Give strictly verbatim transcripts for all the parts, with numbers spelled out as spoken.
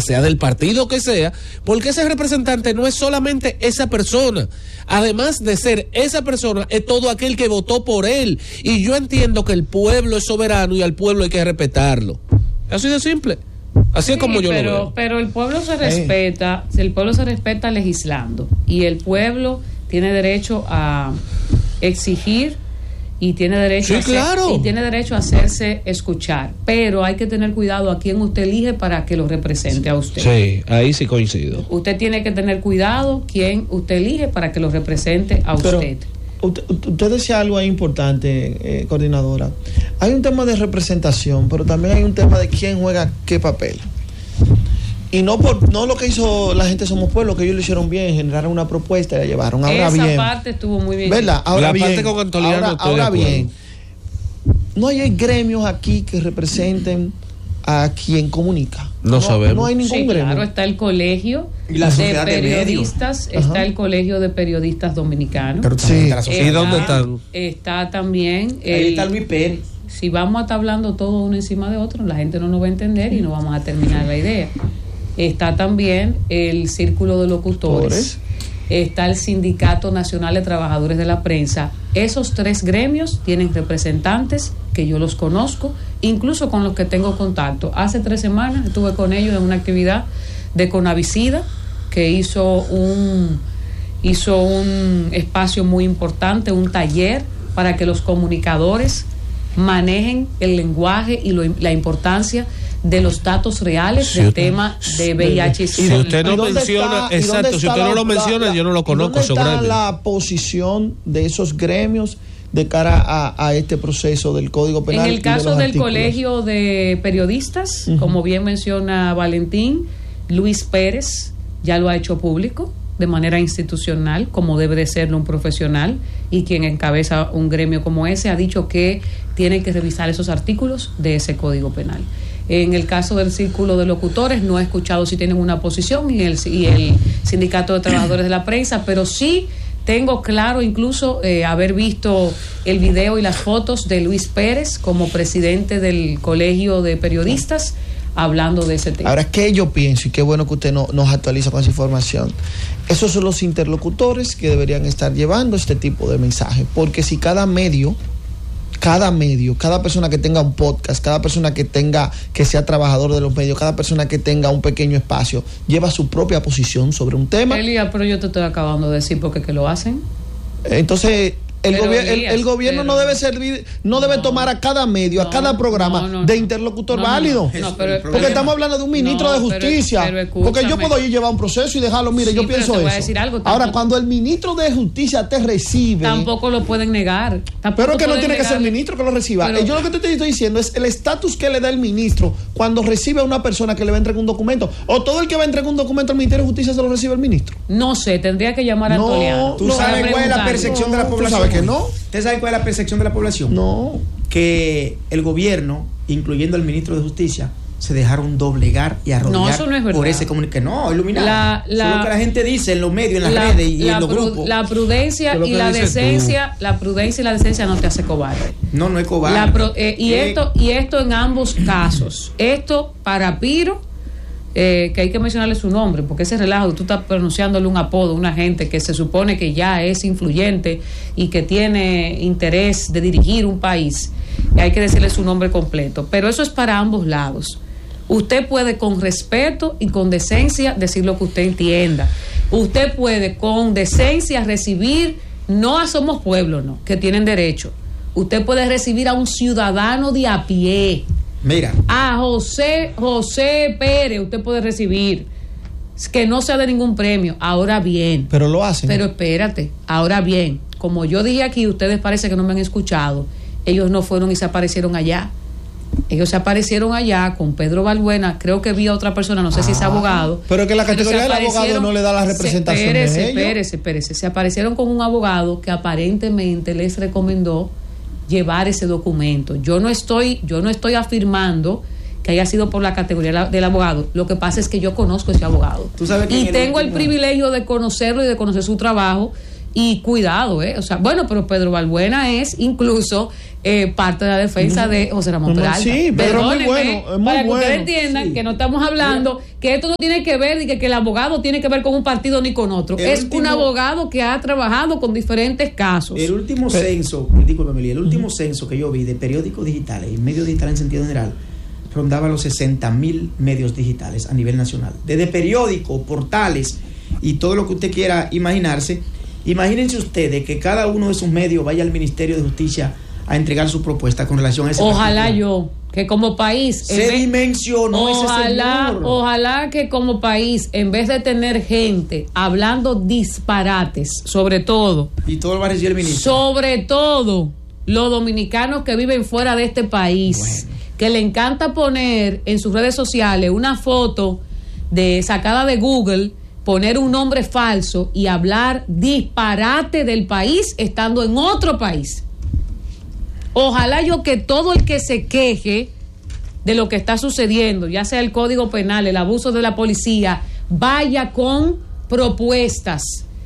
sea del partido que sea, porque ese representante no es solamente esa persona, además de ser esa persona, es todo aquel que votó por él, y yo entiendo que el pueblo es soberano y al pueblo hay que respetarlo, así de simple. Así sí, es como yo pero, lo veo. Pero el pueblo se respeta, hey. el pueblo se respeta legislando, y el pueblo tiene derecho a exigir y tiene derecho sí, a hacer, claro. y tiene derecho a hacerse escuchar, pero hay que tener cuidado a quién usted elige para que lo represente a usted. Sí, ahí sí coincido. Usted tiene que tener cuidado quién usted elige para que lo represente a pero, usted. Usted, usted decía algo ahí importante, eh, coordinadora. Hay un tema de representación, pero también hay un tema de quién juega qué papel. Y no por no lo que hizo la gente Somos Pueblo, que ellos lo hicieron bien, generaron una propuesta y la llevaron. Ahora Esa bien, parte estuvo muy bien. ¿verdad? Ahora la bien, parte con Antoliano, ahora, ahora bien, no hay gremios aquí que representen a quien comunica. No, no sabemos. No hay ningún sí, gremio. Claro, está el colegio y la de periodistas, de está Ajá. el colegio de periodistas dominicanos. Pero sí. la ¿Y dónde están? Está también el, ahí está Luis Pérez. Si vamos a estar hablando todo uno encima de otro, la gente no nos va a entender y no vamos a terminar la idea. Está también el Círculo de Locutores, está el Sindicato Nacional de Trabajadores de la Prensa. Esos tres gremios tienen representantes que yo los conozco, incluso con los que tengo contacto. Hace tres semanas estuve con ellos en una actividad de Conavicida, que hizo un, hizo un espacio muy importante, un taller para que los comunicadores manejen el lenguaje y lo, la importancia de los datos reales sí, del tema de V I H. Si usted no menciona, está, exacto, si usted no lo menciona, la, yo no lo conozco. ¿Dónde está la posición de esos gremios de cara a, a este proceso del Código Penal? En el caso de del artículos? Colegio de Periodistas, uh-huh. como bien menciona Valentín, Luis Pérez ya lo ha hecho público de manera institucional, como debe de serlo un profesional, y quien encabeza un gremio como ese ha dicho que tienen que revisar esos artículos de ese Código Penal. En el caso del Círculo de Locutores, no he escuchado si tienen una posición, y el, y el Sindicato de Trabajadores de la Prensa, pero sí tengo claro incluso eh, haber visto el video y las fotos de Luis Pérez como presidente del Colegio de Periodistas hablando de ese tema. Ahora, ¿qué yo pienso? Y qué bueno que usted no, nos actualiza con esa información. Esos son los interlocutores que deberían estar llevando este tipo de mensajes, porque si cada medio cada medio, cada persona que tenga un podcast, cada persona que tenga, que sea trabajador de los medios, cada persona que tenga un pequeño espacio, lleva su propia posición sobre un tema. Elías, pero yo te estoy acabando de decir porque que lo hacen. Entonces, el, pero, gobier- Elías, el, el gobierno pero, no debe servir, no debe no, tomar a cada medio, no, a cada programa no, no, de no, interlocutor no, válido. No, no, pero, porque estamos hablando de un ministro no, de justicia. Pero, pero porque yo puedo ir llevar un proceso y dejarlo, mire, sí, yo pienso te voy eso. A decir algo, Ahora, tampoco, cuando el ministro de justicia te recibe, tampoco lo pueden negar. Pero es que no tiene que ser el ministro que lo reciba. Pero, yo lo que te estoy diciendo es el estatus que le da el ministro cuando recibe a una persona que le va a entregar un documento. O todo el que va a entregar un documento al Ministerio de Justicia se lo recibe el ministro. No sé, tendría que llamar a no, Antoliano. ¿Tú sabes cuál es la percepción no, de la población? ¿Tú sabes que no? ¿Usted sabe cuál es la percepción de la población? No. Que el gobierno, incluyendo el ministro de Justicia, se dejaron doblegar y arrodillar no, eso no es verdad. por ese comunicado. No, iluminado. La, la, eso es lo que la gente dice en los medios, en las la, redes y la en los pru- grupos. La prudencia y la decencia, tú. la prudencia y la decencia no te hace cobarde. No, no es cobarde. La pro, eh, y eh, esto y esto en ambos casos. Esto para Piro, eh, que hay que mencionarle su nombre, porque ese relajo, tú estás pronunciándole un apodo a una gente que se supone que ya es influyente y que tiene interés de dirigir un país. Hay que decirle su nombre completo, pero eso es para ambos lados. Usted puede con respeto y con decencia decir lo que usted entienda. Usted puede con decencia recibir, no a Somos Pueblo, no, que tienen derecho. Usted puede recibir a un ciudadano de a pie. Mira. A José, José Pérez, usted puede recibir, que no sea de ningún premio. Ahora bien. Pero lo hacen. Pero espérate, ahora bien, como yo dije aquí, ustedes parece que no me han escuchado. Ellos no fueron y se aparecieron allá. Ellos se aparecieron allá con Pedro Balbuena, creo que vi a otra persona, no sé ah, si es abogado. Pero que la categoría del abogado no le da la representación. Espérese, de ellos. espérese, espérese. Se aparecieron con un abogado que aparentemente les recomendó llevar ese documento. Yo no estoy, yo no estoy afirmando que haya sido por la categoría del abogado. Lo que pasa es que yo conozco a ese abogado. ¿Tú sabes y el tengo último? el privilegio de conocerlo y de conocer su trabajo. Y cuidado, ¿eh? O sea, bueno, pero Pedro Balbuena es incluso eh, parte de la defensa mm. de José Ramón Peralta. Sí, Pedro es muy bueno, es muy para que bueno. ustedes entiendan sí. que no estamos hablando, Mira. que esto no tiene que ver, y que, que el abogado tiene que ver con un partido ni con otro. El es último, un abogado que ha trabajado con diferentes casos. El último pero, censo, disculpe, Emilia, el último uh-huh. censo que yo vi de periódicos digitales y medios digitales en sentido general, rondaba los sesenta mil medios digitales a nivel nacional. Desde periódicos, portales y todo lo que usted quiera imaginarse. Imagínense ustedes que cada uno de sus medios vaya al Ministerio de Justicia a entregar su propuesta con relación a ese Ojalá particular. yo, que como país... Se vez, dimensionó ojalá, ese señor. Ojalá que como país, en vez de tener gente hablando disparates, sobre todo... Y todo lo va a recibir el ministro. Sobre todo, los dominicanos que viven fuera de este país, bueno. que le encanta poner en sus redes sociales una foto de sacada de Google... poner un nombre falso y hablar disparate del país estando en otro país. Ojalá yo que todo el que se queje de lo que está sucediendo, ya sea el Código Penal, el abuso de la policía, vaya con propuestas,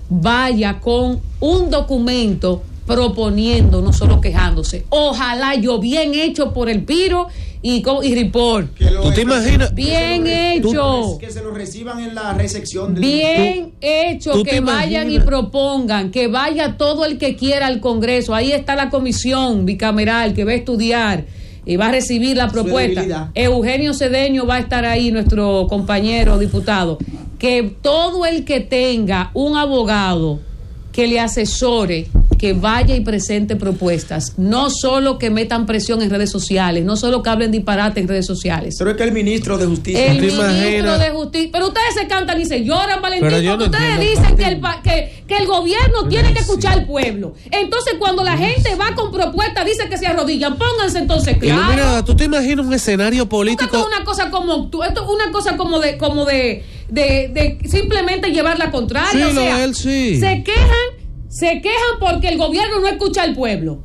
vaya con un documento proponiendo, no solo quejándose. Ojalá yo, bien hecho por el Piro y, y Report. ¿Tú te imaginas? Bien hecho. Que se lo reciban en la recepción. Bien ¿Tú, hecho, tú que vayan y propongan, que vaya todo el que quiera al Congreso. Ahí está la comisión bicameral que va a estudiar y va a recibir la propuesta. Eugenio Cedeño va a estar ahí, nuestro compañero diputado. Que todo el que tenga un abogado que le asesore, que vaya y presente propuestas, no solo que metan presión en redes sociales, no solo que hablen disparate en redes sociales. Pero es que el ministro de Justicia... El ministro imaginas? de Justicia... Pero ustedes se cantan y se lloran, Valentín, porque no ustedes dicen que el, que, que el gobierno tiene que escuchar al pueblo. Entonces, cuando la gente va con propuestas, dice que se arrodillan, pónganse entonces claro. Mira, ¿tú te imaginas un escenario político? Esto es una cosa como... Esto es una cosa como de... Como de, de, de, de simplemente llevar la contraria. Sí, o sea, él, sí. se quejan... Se quejan porque el gobierno no escucha al pueblo.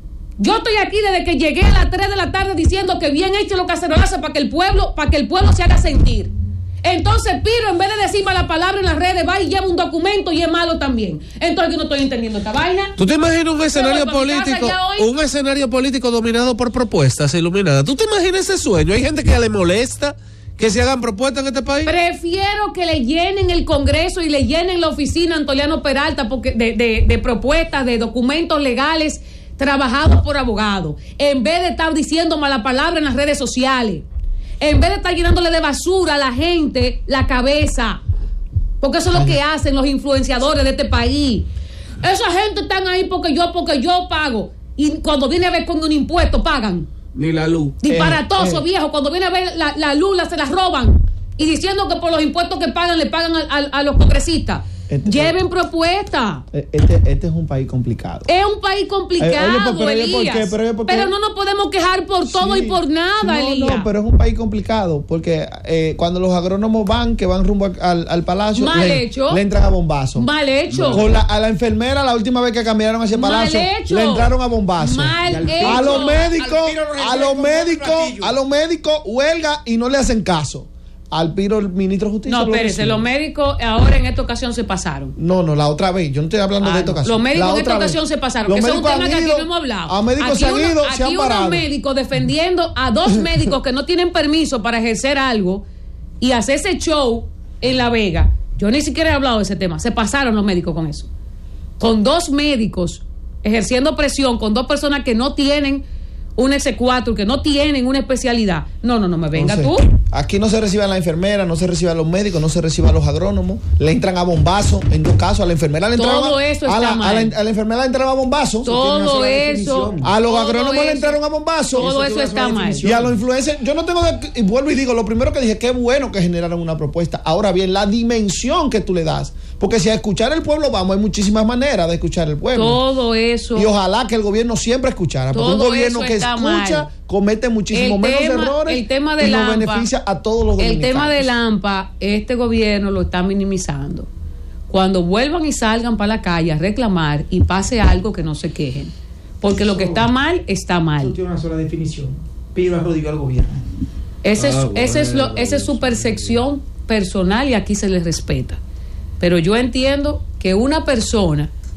Yo estoy aquí desde que llegué a las tres de la tarde diciendo que bien hecho lo que se lo hace para que el pueblo, para que el pueblo se haga sentir. Entonces Piro, en vez de decir mala palabra en las redes, va y lleva un documento y es malo también. Entonces yo no estoy entendiendo esta vaina. ¿Tú te imaginas un escenario político, un escenario político dominado por propuestas iluminadas? ¿Tú te imaginas ese sueño? Hay gente que le molesta que se hagan propuestas en este país. Prefiero que le llenen el Congreso y le llenen la oficina Antoliano Peralta porque de, de, de propuestas, de documentos legales trabajados por abogados, en vez de estar diciendo mala palabra en las redes sociales, en vez de estar llenándole de basura a la gente la cabeza, porque eso es lo que hacen los influenciadores de este país. Esa gente están ahí porque yo, porque yo pago, y cuando viene a ver con un impuesto pagan. Ni la luz. Disparatoso, eh, eh. viejo. Cuando viene a ver la, la luz, la, se la roban. Y diciendo que por los impuestos que pagan, le pagan a, a, a los congresistas. Este, Lleven propuesta. Este, este es un país complicado. Es un país complicado, eh, oye, pero, Elías. ¿por qué? Pero, ¿por qué? Pero no nos podemos quejar por todo sí. y por nada, no, Elías. No, pero es un país complicado. Porque eh, cuando los agrónomos van, que van rumbo al, al palacio, Mal le, hecho. le entran a bombazo. Mal hecho. Con la, a la enfermera, la última vez que cambiaron hacia el palacio, le entraron a bombazo. Mal al, hecho. A los médicos, a los médicos, a los médicos huelga y no le hacen caso. Al Piro, el ministro de Justicia. No, espérese, los médicos ahora en esta ocasión se pasaron. No, no, la otra vez. Yo no estoy hablando ah, de esta ocasión. Los médicos en esta vez. ocasión se pasaron. Los Ese es un tema que aquí ido, no hemos hablado. A médicos aquí se han uno, ido, aquí se han parado. Unos médicos defendiendo a dos médicos que no tienen permiso para ejercer algo y hacer ese show en La Vega. Yo ni siquiera he hablado de ese tema. Se pasaron los médicos con eso. Con dos médicos ejerciendo presión, con dos personas que no tienen un exequatur, que no tienen una especialidad. No, no, no me venga no sé. tú. Aquí no se reciben las enfermeras, no se reciben los médicos, no se reciben los agrónomos. Le entran a bombazo, en dos casos. A la enfermera le entran Todo a, eso a, está la, mal. a, la, a la enfermera le entran a bombazo. Todo eso. A los todo agrónomos eso, le entraron a bombazo. Todo eso, eso está mal. Y a los influencers, yo no tengo de, y vuelvo y digo, lo primero que dije, qué bueno que generaron una propuesta. Ahora bien, la dimensión que tú le das. Porque si a escuchar el pueblo vamos, hay muchísimas maneras de escuchar el pueblo. Todo eso. Y ojalá que el gobierno siempre escuchara. Porque un gobierno que escucha mal. comete muchísimo menos tema, errores el tema de y Lampa, nos beneficia a todos los dominicanos. El tema de Lampa, este gobierno lo está minimizando. Cuando vuelvan y salgan para la calle a reclamar y pase algo, que no se quejen. Porque eso, lo que está mal, está mal. Eso tiene una sola definición. Pido arrodillo al gobierno. Ese, ah, es, bueno, ese es lo, esa es su percepción personal y aquí se les respeta. Pero yo entiendo que una persona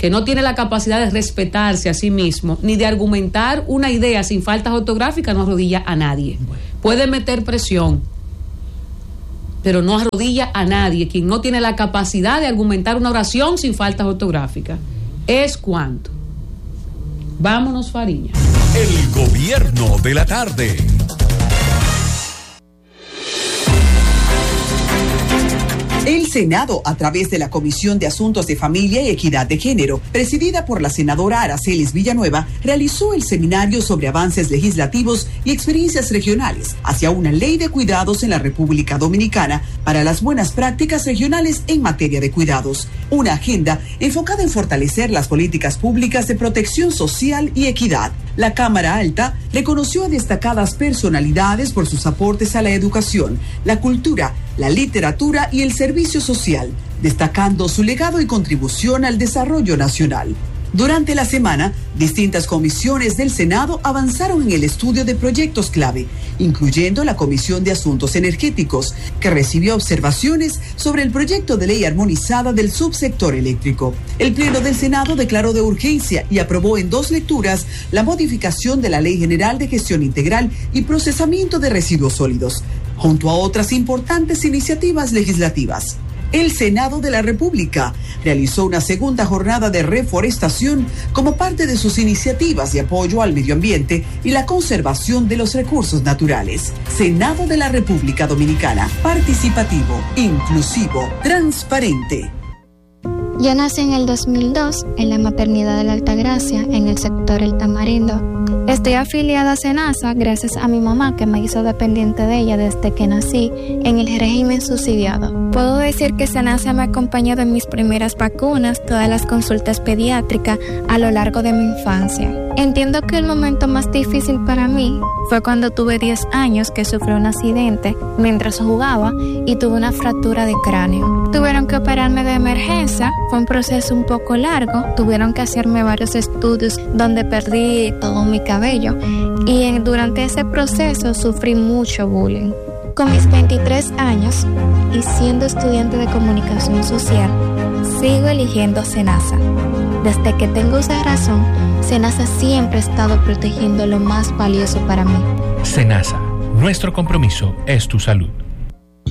que no tiene la capacidad de respetarse a sí mismo, ni de argumentar una idea sin faltas ortográficas, no arrodilla a nadie. Puede meter presión, pero no arrodilla a nadie. Quien no tiene la capacidad de argumentar una oración sin faltas ortográficas. Es cuanto. Vámonos, Fariña. El gobierno de la tarde. El Senado, a través de la Comisión de Asuntos de Familia y Equidad de Género, presidida por la senadora Aracelis Villanueva, realizó el seminario sobre avances legislativos y experiencias regionales hacia una ley de cuidados en la República Dominicana para las buenas prácticas regionales en materia de cuidados. Una agenda enfocada en fortalecer las políticas públicas de protección social y equidad. La Cámara Alta reconoció a destacadas personalidades por sus aportes a la educación, la cultura, la literatura y el servicio social, destacando su legado y contribución al desarrollo nacional. Durante la semana, distintas comisiones del Senado avanzaron en el estudio de proyectos clave, incluyendo la Comisión de Asuntos Energéticos, que recibió observaciones sobre el proyecto de ley armonizada del subsector eléctrico. El Pleno del Senado declaró de urgencia y aprobó en dos lecturas la modificación de la Ley General de Gestión Integral y Procesamiento de Residuos Sólidos, junto a otras importantes iniciativas legislativas. El Senado de la República realizó una segunda jornada de reforestación como parte de sus iniciativas de apoyo al medio ambiente y la conservación de los recursos naturales. Senado de la República Dominicana, participativo, inclusivo, transparente. Yo nací en el dos mil dos en la maternidad de la Altagracia, en el sector El Tamarindo. Estoy afiliada a SENASA gracias a mi mamá, que me hizo dependiente de ella desde que nací en el régimen subsidiado. Puedo decir que SENASA me ha acompañado en mis primeras vacunas, todas las consultas pediátricas a lo largo de mi infancia. Entiendo que el momento más difícil para mí fue cuando tuve diez años, que sufrí un accidente mientras jugaba y tuve una fractura de cráneo. Tuvieron que operarme de emergencia, fue un proceso un poco largo, tuvieron que hacerme varios estudios donde perdí todo mi cabello y en, durante ese proceso sufrí mucho bullying. Con mis veintitrés años y siendo estudiante de comunicación social, sigo eligiendo SENASA. Desde que tengo esa razón, SENASA siempre ha estado protegiendo lo más valioso para mí. SENASA, nuestro compromiso es tu salud.